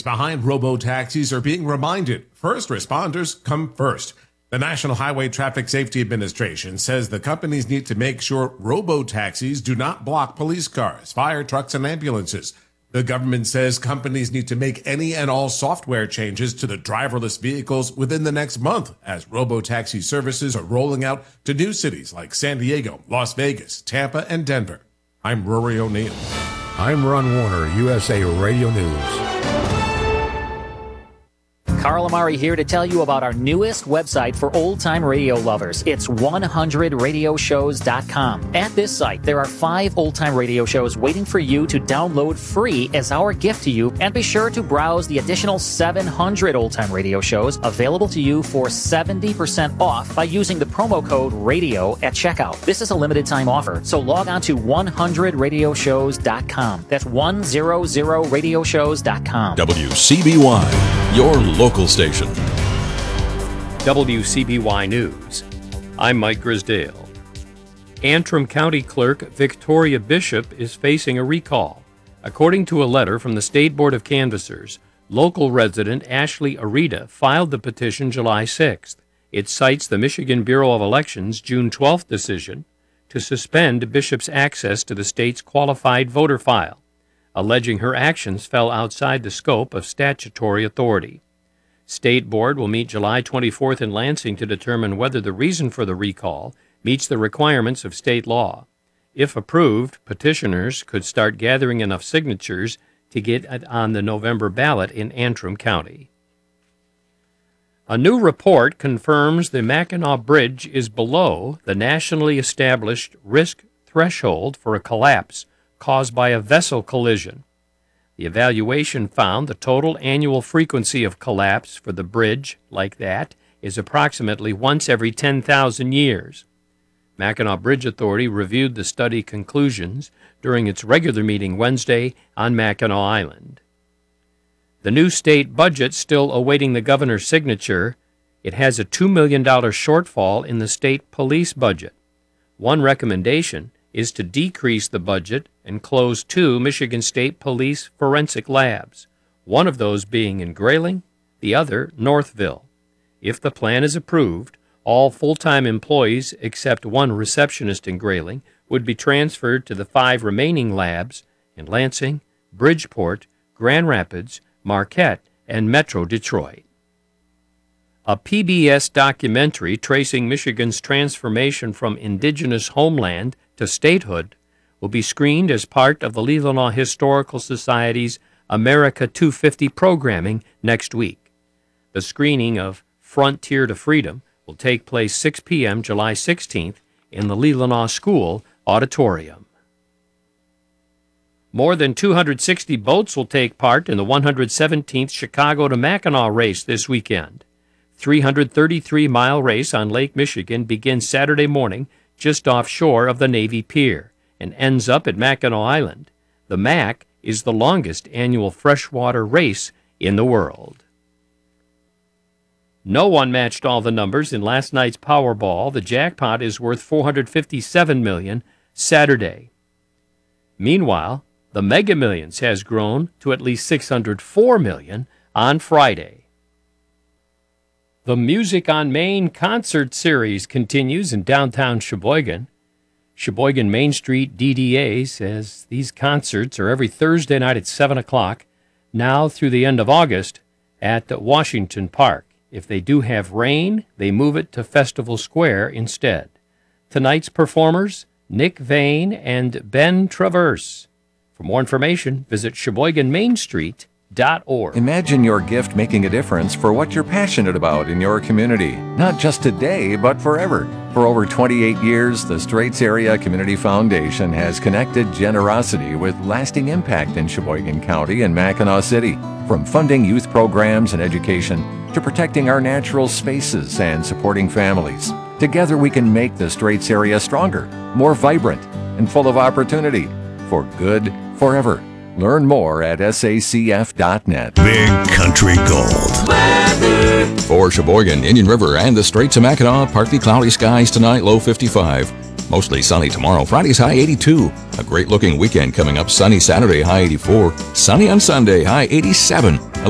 reasonings behind robo-taxis are being reminded first responders come first. The National Highway Traffic Safety Administration says the companies need to make sure robo-taxis do not block police cars, fire trucks, and ambulances. The government says companies need to make any and all software changes to the driverless vehicles within the next month as robo-taxi services are rolling out to new cities like San Diego, Las Vegas, Tampa, and Denver. I'm Rory O'Neill. I'm Ron Warner, USA Radio News. Carl Amari here to tell you about our newest website for old-time radio lovers. It's 100radioshows.com. At this site, there are 5 old-time radio shows waiting for you to download free as our gift to you, and be sure to browse the additional 700 old-time radio shows available to you for 70% off by using the promo code RADIO at checkout. This is a limited-time offer, so log on to 100radioshows.com. That's 100radioshows.com. WCBY, your local station. WCBY News. I'm Mike Grisdale. Antrim County Clerk Victoria Bishop is facing a recall. According to a letter from the State Board of Canvassers, local resident Ashley Arita filed the petition July 6th. It cites the Michigan Bureau of Elections' June 12th decision to suspend Bishop's access to the state's qualified voter file, alleging her actions fell outside the scope of statutory authority. State Board will meet July 24th in Lansing to determine whether the reason for the recall meets the requirements of state law. If approved, petitioners could start gathering enough signatures to get it on the November ballot in Antrim County. A new report confirms the Mackinac Bridge is below the nationally established risk threshold for a collapse caused by a vessel collision. The evaluation found the total annual frequency of collapse for the bridge like that is approximately once every 10,000 years. Mackinac Bridge Authority reviewed the study conclusions during its regular meeting Wednesday on Mackinac Island. The new state budget still awaiting the governor's signature. It has a $2 million shortfall in the state police budget. One recommendation is to decrease the budget and close 2 Michigan State Police forensic labs, one of those being in Grayling, the other Northville. If the plan is approved, all full-time employees except one receptionist in Grayling would be transferred to the 5 remaining labs in Lansing, Bridgeport, Grand Rapids, Marquette, and Metro Detroit. A PBS documentary tracing Michigan's transformation from indigenous homeland to statehood will be screened as part of the Leelanau Historical Society's America 250 programming next week. The screening of Frontier to Freedom will take place 6 p.m. July 16th in the Leelanau School Auditorium. More than 260 boats will take part in the 117th Chicago to Mackinac race this weekend. 333-mile race on Lake Michigan begins Saturday morning just offshore of the Navy Pier and ends up at Mackinac Island. The MAC is the longest annual freshwater race in the world. No one matched all the numbers in last night's Powerball. The jackpot is worth $457 million Saturday. Meanwhile, the Mega Millions has grown to at least $604 million on Friday. The Music on Main concert series continues in downtown Sheboygan. Sheboygan Main Street DDA says these concerts are every Thursday night at 7 o'clock, now through the end of August, at Washington Park. If they do have rain, they move it to Festival Square instead. Tonight's performers, Nick Vane and Ben Traverse. For more information, visit SheboyganMainStreet.org. Imagine your gift making a difference for what you're passionate about in your community, not just today, but forever. For over 28 years, the Straits Area Community Foundation has connected generosity with lasting impact in Sheboygan County and Mackinac City. From funding youth programs and education to protecting our natural spaces and supporting families. Together we can make the Straits area stronger, more vibrant, and full of opportunity for good forever. Learn more at sacf.net. Big Country Gold. Weather. For Sheboygan, Indian River, and the Straits of Mackinac, partly cloudy skies tonight, low 55. Mostly sunny tomorrow. Friday's high 82. A great-looking weekend coming up. Sunny Saturday, high 84. Sunny on Sunday, high 87.